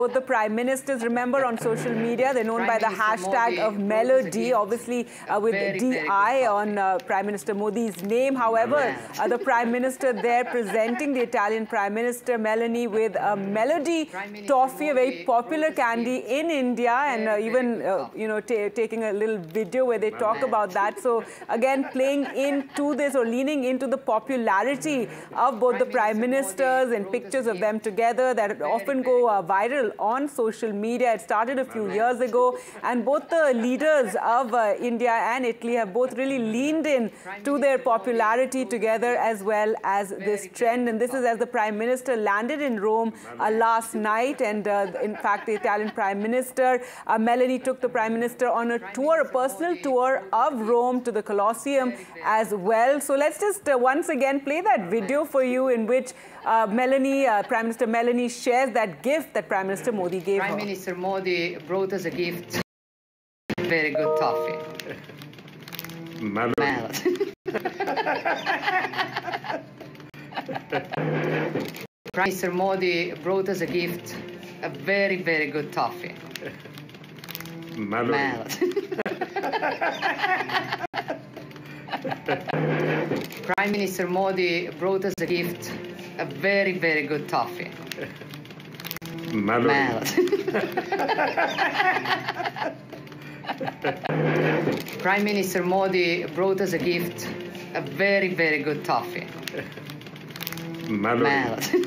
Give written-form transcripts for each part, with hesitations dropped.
Both the prime ministers, remember, on social media, they're known by the hashtag of Melody, obviously with DI on Prime Minister Modi's name. However, the prime minister there presenting the Italian Prime Minister Meloni with a Melody toffee, a very popular candy in India, and even taking a little video where they talk about that. So again, playing into this or leaning into the popularity of both the prime ministers and pictures of them together that often go viral on social media. It started a few years ago, and both the leaders of India and Italy have both really leaned in to their popularity together as well as this trend. And this is as the Prime Minister landed in Rome last night. And in fact, the Italian Prime Minister, Meloni, took the Prime Minister on a tour, a personal tour of Rome to the Colosseum as well. So let's just once again play that video for you in which Prime Minister Meloni shares that gift that Prime Minister Modi gave her. Prime Minister Modi brought us a gift, very good toffee. Melody. Prime Minister Modi brought us a gift, a very, very good toffee. Melody. Prime Minister Modi brought us a gift, a very, very good toffee. Melody. Prime Minister Modi brought us a gift, a very, very good toffee. Melody.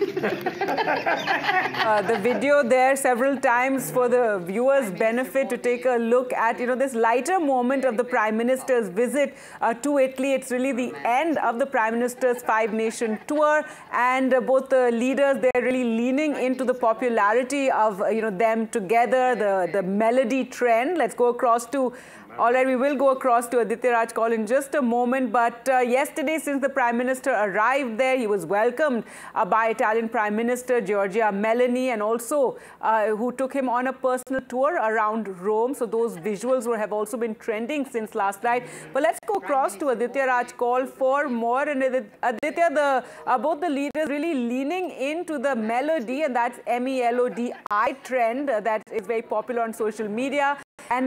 The video there several times for the viewers' benefit to take a look at, this lighter moment of the Prime Minister's visit to Italy. It's really the end of the Prime Minister's five-nation tour, and both the leaders, they're really leaning into the popularity of, them together, the Melody trend. Let's go across to... All right, we will go across to Aditya Raj Kaul in just a moment. But yesterday, since the Prime Minister arrived there, he was welcomed by Italian Prime Minister Giorgia Meloni, and also who took him on a personal tour around Rome. So those visuals have also been trending since last night. But let's go across to Aditya Raj Kaul for more. And Aditya, both the leaders really leaning into the Melody, and that's MELODI trend that is very popular on social media. And,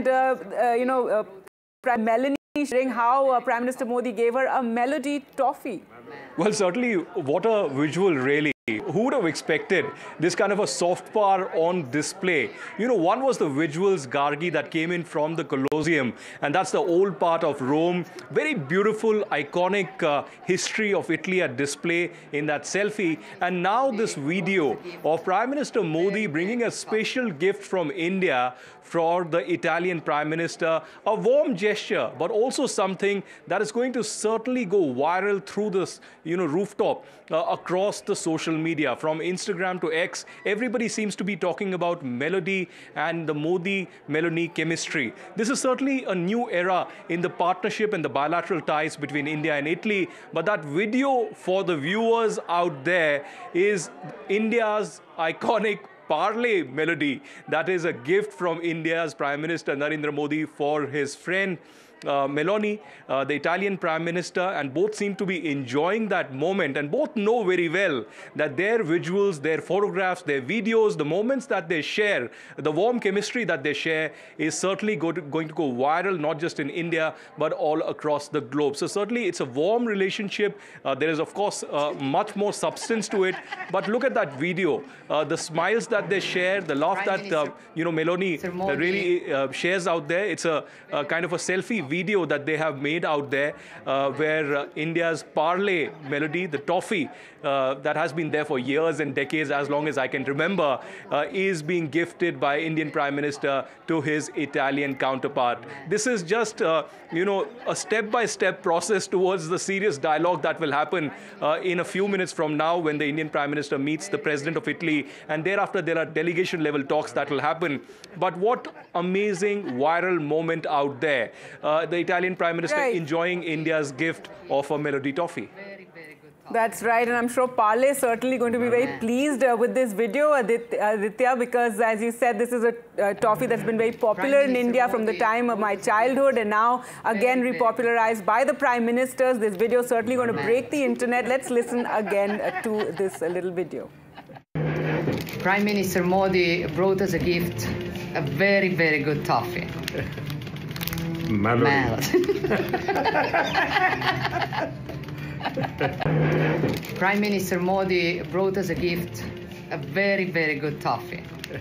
Prime Meloni sharing how Prime Minister Modi gave her a Melody toffee. Well, certainly, what a visual, really. Who would have expected this kind of a soft power on display? One was the visuals, Gargi, that came in from the Colosseum, and that's the old part of Rome. Very beautiful, iconic history of Italy at display in that selfie. And now this video of Prime Minister Modi bringing a special gift from India for the Italian Prime Minister, a warm gesture, but also something that is going to certainly go viral through this, rooftop across the social media, from Instagram to X. Everybody seems to be talking about Melody and the Modi-Meloni chemistry. This is certainly a new era in the partnership and the bilateral ties between India and Italy. But that video for the viewers out there is India's iconic Parle melody. That is a gift from India's Prime Minister Narendra Modi for his friend Meloni, the Italian Prime Minister, and both seem to be enjoying that moment, and both know very well that their visuals, their photographs, their videos, the moments that they share, the warm chemistry that they share is certainly going to go viral, not just in India, but all across the globe. So certainly it's a warm relationship. There is, of course, much more substance to it, but look at that video, the smiles that they share, the laugh that, Meloni really shares out there. It's a kind of a selfie video that they have made out there where India's Parle melody, the toffee that has been there for years and decades, as long as I can remember, is being gifted by Indian Prime Minister to his Italian counterpart. This is just, a step-by-step process towards the serious dialogue that will happen in a few minutes from now when the Indian Prime Minister meets the President of Italy, and thereafter there are delegation-level talks that will happen. But what amazing viral moment out there. The Italian Prime Minister enjoying India's gift of a Melody toffee. That's right, and I'm sure Parle is certainly going to be very pleased with this video, Aditya, because as you said, this is a toffee that's been very popular in India from the time of my childhood, and now again repopularized by the Prime Ministers. This video is certainly going to break the internet. Let's listen again to this little video. Prime Minister Modi brought us a gift, a very, very good toffee. Melody. Prime Minister Modi brought us a gift, a very, very good toffee.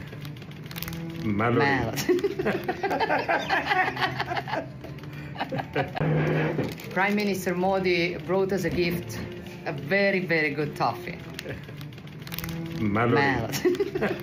Melody. Prime Minister Modi brought us a gift, a very, very good toffee. Melody.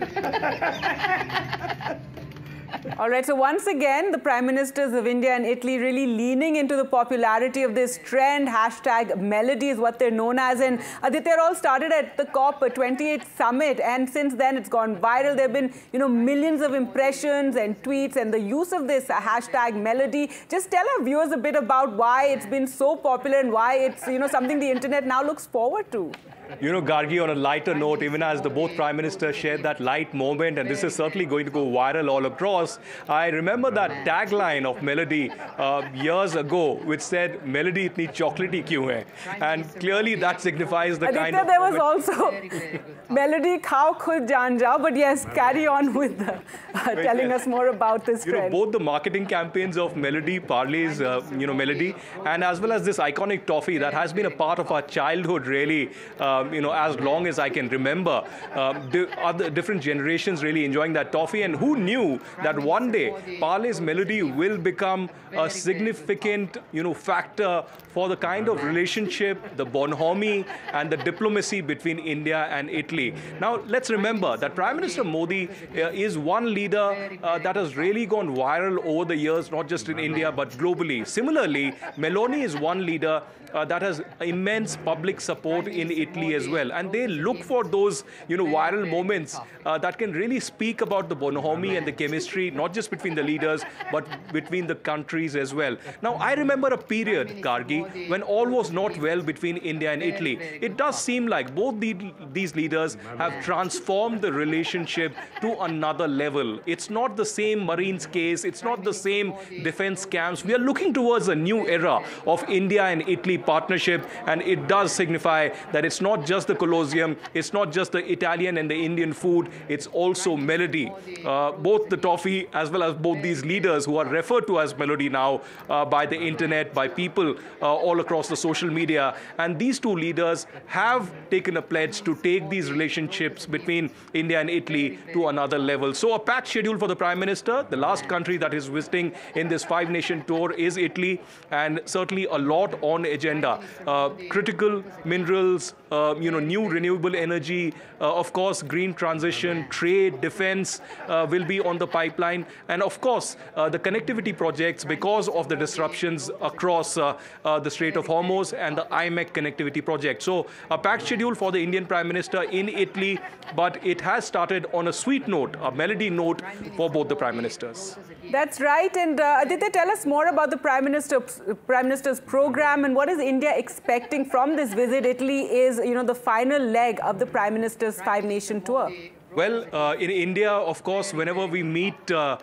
All right, so once again, the Prime Ministers of India and Italy really leaning into the popularity of this trend. Hashtag Melody is what they're known as. And Aditya, all started at the COP28 summit. And since then, it's gone viral. There have been, millions of impressions and tweets and the use of this hashtag Melody. Just tell our viewers a bit about why it's been so popular and why it's, something the internet now looks forward to. Gargi, on a lighter note, even as the both Prime Ministers shared that light moment, and this is certainly going to go viral all across, I remember that tagline of Melody years ago, which said, Melody itni chocolatey kyun hai? And clearly that signifies the kind of... there was also Melody khao khud jaan jao, but yes, carry on with telling us more about this trend. Both the marketing campaigns of Melody, Parle's, Melody, and as well as this iconic toffee that has been a part of our childhood, really, as long as I can remember. Other different generations really enjoying that toffee, and who knew that one day Parle's Melody will become a significant, factor for the kind of relationship, the bonhomie and the diplomacy between India and Italy. Now, let's remember that Prime Minister Modi is one leader that has really gone viral over the years, not just in India, but globally. Similarly, Meloni is one leader that has immense public support in Italy as well. And they look for those, viral moments that can really speak about the bonhomie and the chemistry, not just between the leaders, but between the countries as well. Now, I remember a period, Gargi, when all was not well between India and Italy. It does seem like both these leaders have transformed the relationship to another level. It's not the same Marines case. It's not the same defense camps. We are looking towards a new era of India and Italy partnership, and it does signify that it's not just the Colosseum, it's not just the Italian and the Indian food, it's also Melody. Both the toffee as well as both these leaders who are referred to as Melody now by the internet, by people all across the social media, and these two leaders have taken a pledge to take these relationships between India and Italy to another level. So a packed schedule for the Prime Minister. The last country that is visiting in this 5-nation tour is Italy, and certainly a lot on agenda. Critical minerals, new renewable energy, of course, green transition, trade, defense will be on the pipeline. And of course, the connectivity projects, because of the disruptions across the Strait of Hormuz and the IMEC connectivity project. So a packed schedule for the Indian Prime Minister in Italy, but it has started on a sweet note, a Melody note for both the Prime Ministers. That's right. And Aditya, tell us more about the Prime Minister's program and what is India expecting from this visit. Italy is, the final leg of the Prime Minister's 5-nation tour. Well, in India, of course, whenever we meet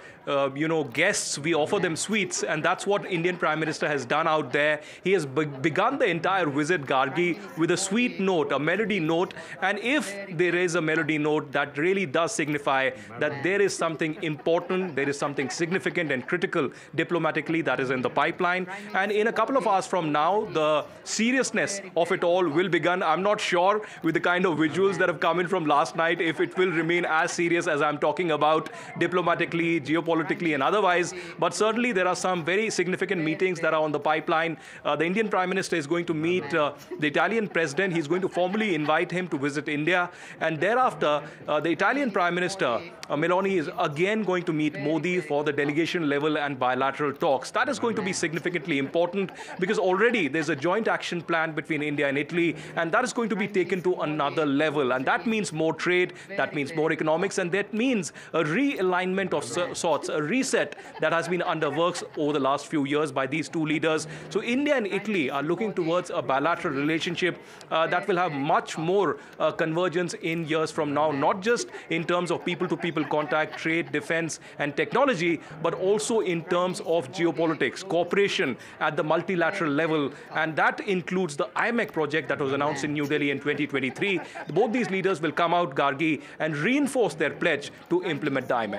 guests, we offer them sweets, and that's what Indian Prime Minister has done out there. He has begun the entire visit, Gargi, with a sweet note, a Melody note, and if there is a Melody note, that really does signify that there is something important, there is something significant and critical diplomatically that is in the pipeline, and in a couple of hours from now, the seriousness of it all will begin. I'm not sure with the kind of visuals that have come in from last night if it will remain as serious as I'm talking about diplomatically, geopolitically and otherwise, but certainly there are some very significant meetings that are on the pipeline. The Indian Prime Minister is going to meet the Italian President. He's going to formally invite him to visit India, and thereafter the Italian Prime Minister Meloni is again going to meet Modi for the delegation level and bilateral talks. That is going to be significantly important because already there's a joint action plan between India and Italy, and that is going to be taken to another level, and that means more trade, that means more economics, and that means a realignment of sorts, a reset that has been under works over the last few years by these two leaders. So India and Italy are looking towards a bilateral relationship that will have much more convergence in years from now, not just in terms of people-to-people contact, trade, defense and technology, but also in terms of geopolitics, cooperation at the multilateral level, and that includes the IMEC project that was announced in New Delhi in 2023. Both these leaders will come out, Gargi, and reinforced their pledge to implement the IMEC.